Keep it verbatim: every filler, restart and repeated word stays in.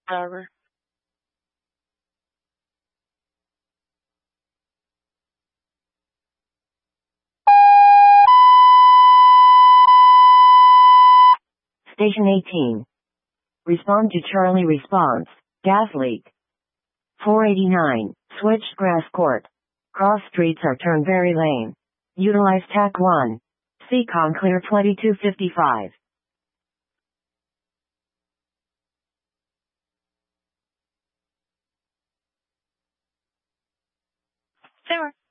Whatever. Station eighteen. Respond to Charlie response. Gas leak. four eighty-nine. Switched grass court. Cross streets are Turnberry Lane. Utilize T A C one. Seacon clear twenty-two fifty-five. There.